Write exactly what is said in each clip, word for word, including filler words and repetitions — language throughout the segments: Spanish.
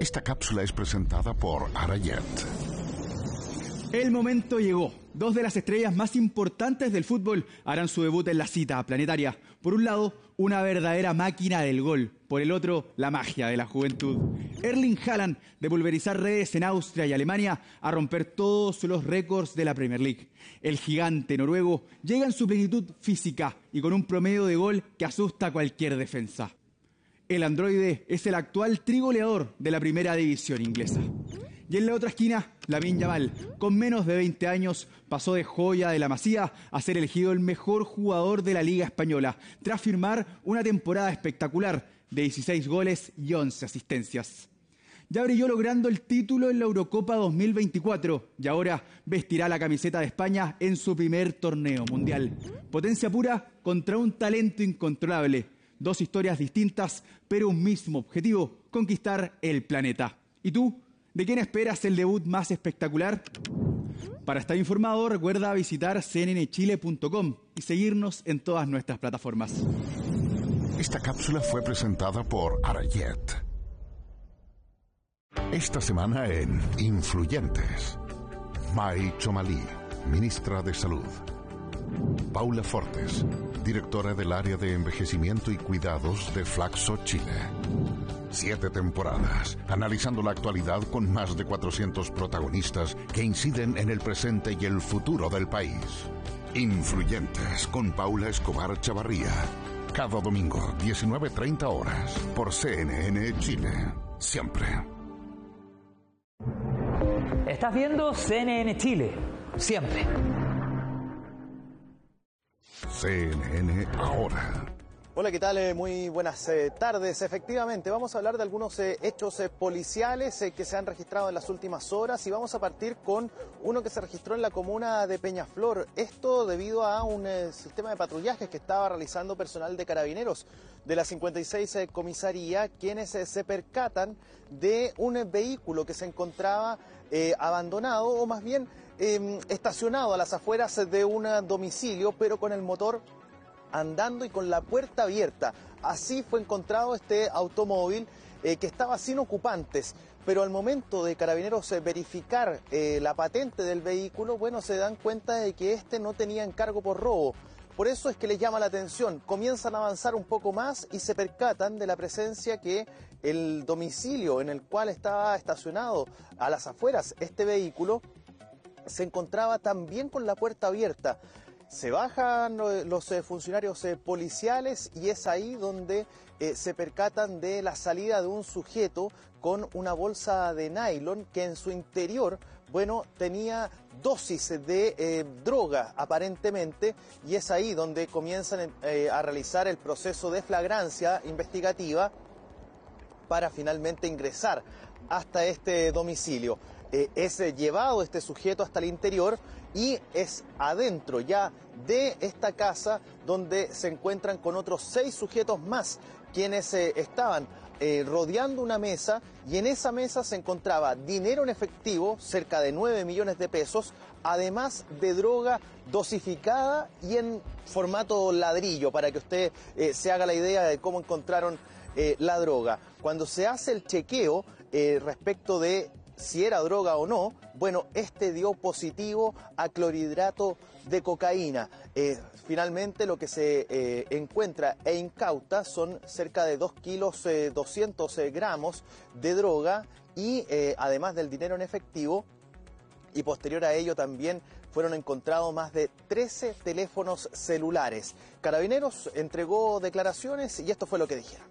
Esta cápsula es presentada por Arayet. El momento llegó. Dos de las estrellas más importantes del fútbol harán su debut en la cita planetaria. Por un lado, una verdadera máquina del gol. Por el otro, la magia de la juventud. Erling Haaland, de pulverizar redes en Austria y Alemania, a romper todos los récords de la Premier League. El gigante noruego llega en su plenitud física y con un promedio de gol que asusta a cualquier defensa. El androide es el actual trigoleador de la primera división inglesa. Y en la otra esquina, Lamine Yamal, con menos de veinte años, pasó de joya de la Masía a ser elegido el mejor jugador de la Liga Española, tras firmar una temporada espectacular de dieciséis goles y once asistencias. Ya brilló logrando el título en la Eurocopa dos mil veinticuatro y ahora vestirá la camiseta de España en su primer torneo mundial. Potencia pura contra un talento incontrolable. Dos historias distintas, pero un mismo objetivo: conquistar el planeta. ¿Y tú? ¿De quién esperas el debut más espectacular? Para estar informado, recuerda visitar c n n chile punto com y seguirnos en todas nuestras plataformas. Esta cápsula fue presentada por Arayet. Esta semana en Influyentes. May Chomalí, ministra de Salud. Paula Fortes, directora del área de envejecimiento y cuidados de Flaxo Chile. Siete temporadas, analizando la actualidad con más de cuatrocientos protagonistas que inciden en el presente y el futuro del país. Influyentes, con Paula Escobar Chavarría. Cada domingo, diecinueve treinta horas, por C N N Chile. Siempre. Estás viendo C N N Chile. Siempre. C N N Ahora. Hola, ¿qué tal? Muy buenas eh, tardes. Efectivamente, vamos a hablar de algunos eh, hechos eh, policiales eh, que se han registrado en las últimas horas y vamos a partir con uno que se registró en la comuna de Peñaflor. Esto debido a un eh, sistema de patrullajes que estaba realizando personal de Carabineros de la cincuenta y seis eh, comisaría, quienes eh, se percatan de un eh, vehículo que se encontraba eh, abandonado o más bien eh, estacionado a las afueras de un domicilio, pero con el motor andando y con la puerta abierta. Así fue encontrado este automóvil eh, que estaba sin ocupantes, pero al momento de Carabineros eh, verificar eh, la patente del vehículo, bueno, se dan cuenta de que este no tenía encargo por robo. Por eso es que les llama la atención, comienzan a avanzar un poco más y se percatan de la presencia que el domicilio en el cual estaba estacionado a las afueras este vehículo se encontraba también con la puerta abierta. Se bajan los funcionarios policiales y es ahí donde eh, se percatan de la salida de un sujeto con una bolsa de nylon que en su interior, bueno, tenía dosis de eh, droga aparentemente, y es ahí donde comienzan eh, a realizar el proceso de flagrancia investigativa para finalmente ingresar hasta este domicilio. Eh, es llevado este sujeto hasta el interior y es adentro ya de esta casa donde se encuentran con otros seis sujetos más, quienes eh, estaban eh, rodeando una mesa, y en esa mesa se encontraba dinero en efectivo, cerca de nueve millones de pesos, además de droga dosificada y en formato ladrillo, para que usted eh, se haga la idea de cómo encontraron eh, la droga. Cuando se hace el chequeo eh, respecto de si era droga o no, bueno, este dio positivo a clorhidrato de cocaína. Eh, finalmente lo que se eh, encuentra e incauta son cerca de dos kilos eh, doscientos gramos de droga y eh, además del dinero en efectivo, y posterior a ello también fueron encontrados más de trece teléfonos celulares. Carabineros entregó declaraciones y esto fue lo que dijeron.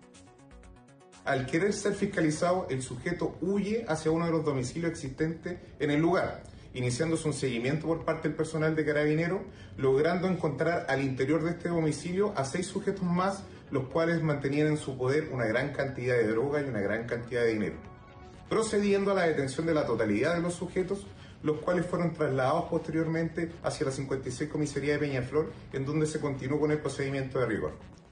Al querer ser fiscalizado, el sujeto huye hacia uno de los domicilios existentes en el lugar, iniciándose un seguimiento por parte del personal de Carabineros, logrando encontrar al interior de este domicilio a seis sujetos más, los cuales mantenían en su poder una gran cantidad de droga y una gran cantidad de dinero, procediendo a la detención de la totalidad de los sujetos, los cuales fueron trasladados posteriormente hacia la cincuenta y seis comisaría de Peñaflor, en donde se continuó con el procedimiento de rigor.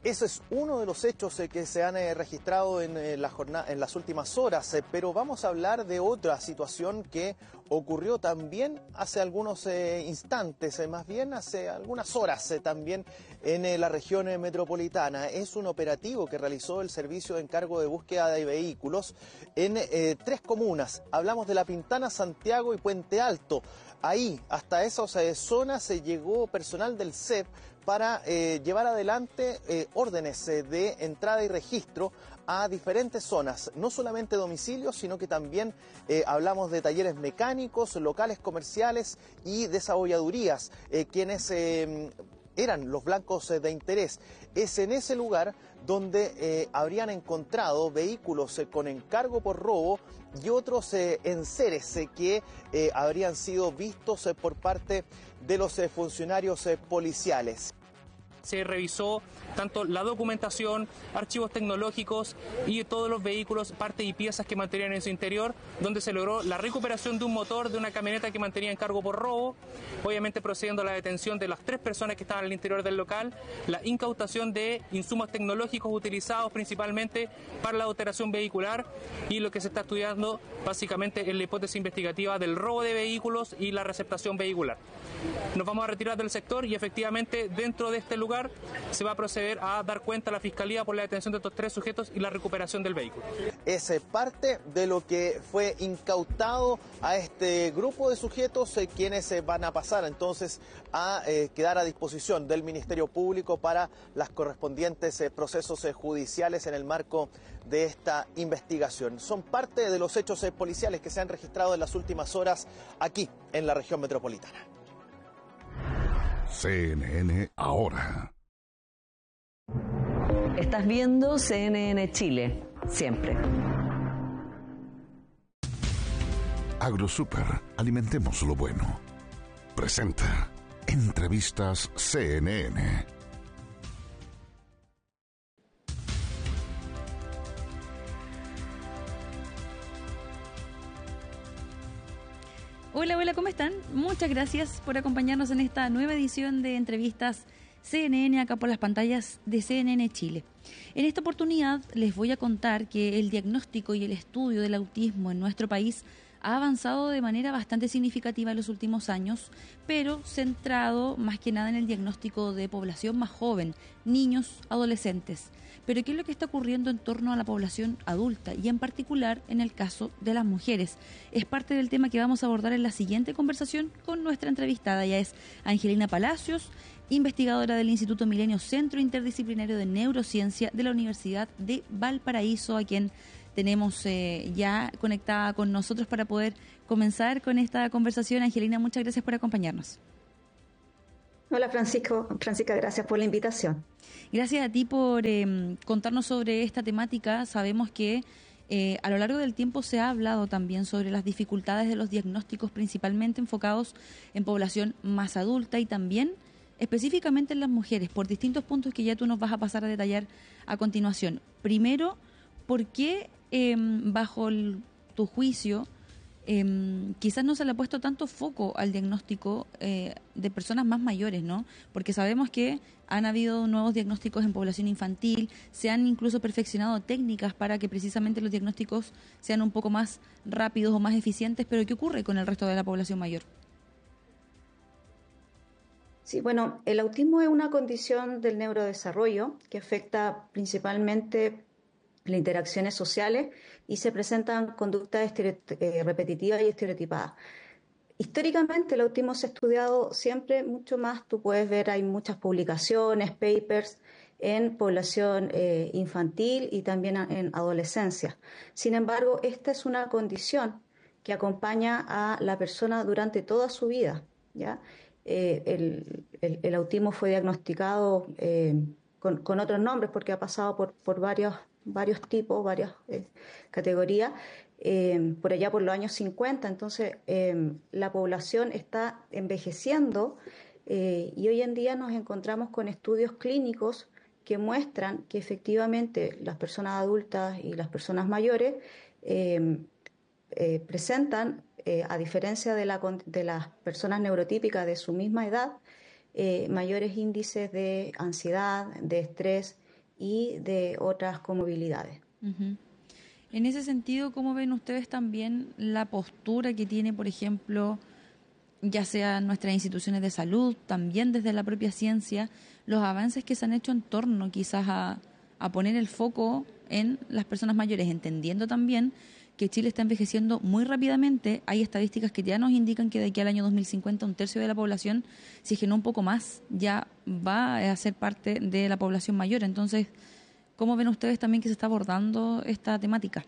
Ese es uno de los hechos eh, que se han eh, registrado en, eh, la jornada, en las últimas horas, eh, pero vamos a hablar de otra situación que ocurrió también hace algunos eh, instantes, eh, más bien hace algunas horas eh, también en eh, la región eh, metropolitana. Es un operativo que realizó el Servicio de Encargo de Búsqueda de Vehículos en eh, tres comunas. Hablamos de La Pintana, Santiago y Puente Alto. Ahí, hasta esas eh, zonas, se eh, llegó personal del C E P para eh, llevar adelante eh, órdenes eh, de entrada y registro a diferentes zonas, no solamente domicilios, sino que también eh, hablamos de talleres mecánicos, locales comerciales y desabolladurías, eh, quienes eh, eran los blancos eh, de interés. Es en ese lugar donde eh, habrían encontrado vehículos eh, con encargo por robo y otros eh, enseres eh, que eh, habrían sido vistos eh, por parte de los eh, funcionarios eh, policiales. Se revisó tanto la documentación, archivos tecnológicos y todos los vehículos, partes y piezas que mantenían en su interior, donde se logró la recuperación de un motor de una camioneta que mantenía en cargo por robo, obviamente procediendo a la detención de las tres personas que estaban al interior del local, la incautación de insumos tecnológicos utilizados principalmente para la alteración vehicular y lo que se está estudiando básicamente es la hipótesis investigativa del robo de vehículos y la receptación vehicular. Nos vamos a retirar del sector y efectivamente dentro de este lugar se va a proceder a dar cuenta a la Fiscalía por la detención de estos tres sujetos y la recuperación del vehículo. Es parte de lo que fue incautado a este grupo de sujetos, eh, quienes eh, van a pasar entonces a eh, quedar a disposición del Ministerio Público para las correspondientes eh, procesos eh, judiciales en el marco de esta investigación. Son parte de los hechos eh, policiales que se han registrado en las últimas horas aquí en la región metropolitana. C N N Ahora. Estás viendo C N N Chile, siempre. AgroSuper, alimentemos lo bueno. Presenta Entrevistas C N N. Hola, hola, ¿cómo están? Muchas gracias por acompañarnos en esta nueva edición de Entrevistas C N N acá por las pantallas de C N N Chile. En esta oportunidad les voy a contar que el diagnóstico y el estudio del autismo en nuestro país ha avanzado de manera bastante significativa en los últimos años, pero centrado más que nada en el diagnóstico de población más joven, niños, adolescentes. Pero ¿qué es lo que está ocurriendo en torno a la población adulta y en particular en el caso de las mujeres? Es parte del tema que vamos a abordar en la siguiente conversación con nuestra entrevistada. Ella es Angelina Palacios, investigadora del Instituto Milenio Centro Interdisciplinario de Neurociencia de la Universidad de Valparaíso, a quien tenemos eh, ya conectada con nosotros para poder comenzar con esta conversación. Angelina, muchas gracias por acompañarnos. Hola Francisco, Francisca, gracias por la invitación. Gracias a ti por eh, contarnos sobre esta temática. Sabemos que eh, a lo largo del tiempo se ha hablado también sobre las dificultades de los diagnósticos, principalmente enfocados en población más adulta y también específicamente en las mujeres, por distintos puntos que ya tú nos vas a pasar a detallar a continuación. Primero, ¿por qué eh, bajo el, tu juicio Eh, quizás no se le ha puesto tanto foco al diagnóstico eh, de personas más mayores, ¿no? Porque sabemos que han habido nuevos diagnósticos en población infantil, se han incluso perfeccionado técnicas para que precisamente los diagnósticos sean un poco más rápidos o más eficientes, pero ¿qué ocurre con el resto de la población mayor? Sí, bueno, el autismo es una condición del neurodesarrollo que afecta principalmente las interacciones sociales y se presentan conductas eh, repetitivas y estereotipadas. Históricamente el autismo se ha estudiado siempre mucho más, tú puedes ver, hay muchas publicaciones, papers en población eh, infantil y también en adolescencia. Sin embargo, esta es una condición que acompaña a la persona durante toda su vida, ¿ya? Eh, el, el, el autismo fue diagnosticado eh, con, con otros nombres porque ha pasado por, por varios varios tipos, varias eh, categorías, eh, por allá por los años cincuenta. Entonces, eh, la población está envejeciendo eh, y hoy en día nos encontramos con estudios clínicos que muestran que efectivamente las personas adultas y las personas mayores eh, eh, presentan, eh, a diferencia de, la, de las personas neurotípicas de su misma edad, eh, mayores índices de ansiedad, de estrés y de otras comorbilidades. Uh-huh. En ese sentido, ¿cómo ven ustedes también la postura que tiene, por ejemplo, ya sea nuestras instituciones de salud, también desde la propia ciencia, los avances que se han hecho en torno quizás a, a poner el foco en las personas mayores, entendiendo también que Chile está envejeciendo muy rápidamente? Hay estadísticas que ya nos indican que de aquí al año dos mil cincuenta un tercio de la población, si es que no un poco más, ya va a ser parte de la población mayor. Entonces, ¿cómo ven ustedes también que se está abordando esta temática?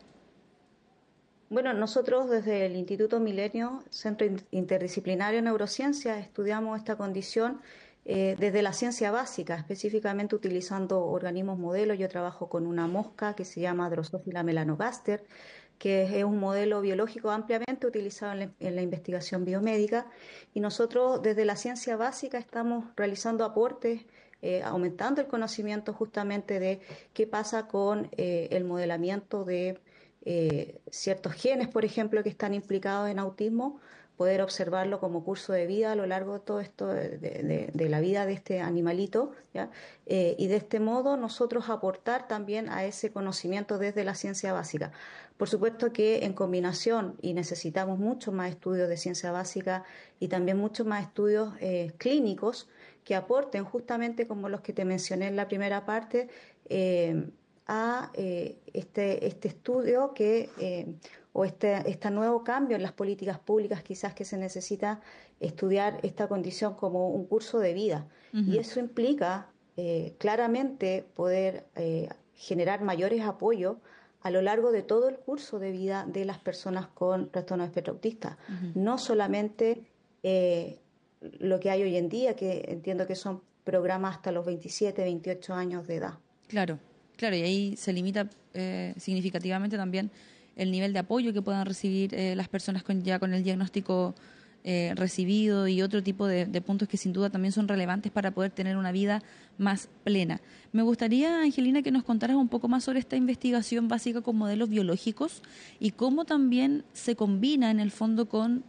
Bueno, nosotros desde el Instituto Milenio, Centro Interdisciplinario de Neurociencia, estudiamos esta condición eh, desde la ciencia básica, específicamente utilizando organismos modelos. Yo trabajo con una mosca que se llama Drosophila melanogaster, que es un modelo biológico ampliamente utilizado en la, en la investigación biomédica, y nosotros desde la ciencia básica estamos realizando aportes, eh, aumentando el conocimiento justamente de qué pasa con eh, el modelamiento de eh, ciertos genes, por ejemplo, que están implicados en autismo, poder observarlo como curso de vida a lo largo de todo esto, de, de, de la vida de este animalito, ¿ya? Eh, y de este modo nosotros aportar también a ese conocimiento desde la ciencia básica. Por supuesto que en combinación, y necesitamos mucho más estudios de ciencia básica y también muchos más estudios eh, clínicos que aporten justamente como los que te mencioné en la primera parte, eh, a eh, este, este estudio que eh, o este, este nuevo cambio en las políticas públicas, quizás que se necesita estudiar esta condición como un curso de vida. Uh-huh. Y eso implica eh, claramente poder eh, generar mayores apoyos a lo largo de todo el curso de vida de las personas con trastorno de espectro autista. Uh-huh. No solamente eh, lo que hay hoy en día, que entiendo que son programas hasta los veintisiete, veintiocho años de edad. Claro. Claro, y ahí se limita eh, significativamente también el nivel de apoyo que puedan recibir eh, las personas con, ya con el diagnóstico eh, recibido, y otro tipo de, de puntos que sin duda también son relevantes para poder tener una vida más plena. Me gustaría, Angelina, que nos contaras un poco más sobre esta investigación básica con modelos biológicos y cómo también se combina en el fondo con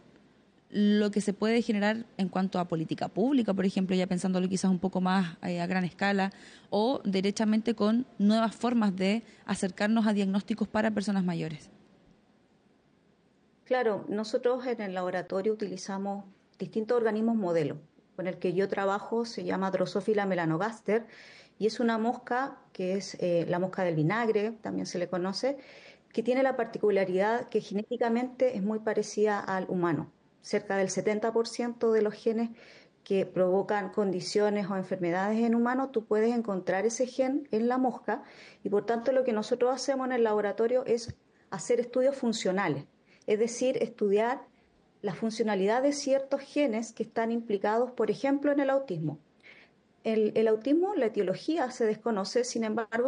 lo que se puede generar en cuanto a política pública, por ejemplo, ya pensándolo quizás un poco más eh, a gran escala, o derechamente con nuevas formas de acercarnos a diagnósticos para personas mayores. Claro, nosotros en el laboratorio utilizamos distintos organismos modelo. Con el que yo trabajo se llama Drosophila melanogaster, y es una mosca que es eh, la mosca del vinagre, también se le conoce, que tiene la particularidad que genéticamente es muy parecida al humano. Cerca del setenta por ciento de los genes que provocan condiciones o enfermedades en humanos, tú puedes encontrar ese gen en la mosca, y por tanto lo que nosotros hacemos en el laboratorio es hacer estudios funcionales, es decir, estudiar la funcionalidad de ciertos genes que están implicados, por ejemplo, en el autismo. El, el autismo, la etiología se desconoce, sin embargo,